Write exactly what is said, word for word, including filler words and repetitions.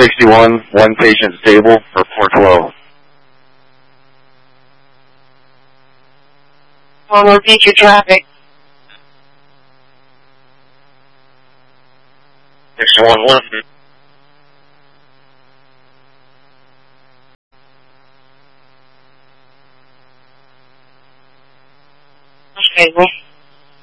sixty-one, one patient stable for four twelve. I'll repeat your traffic. sixty-one, one. Okay, well.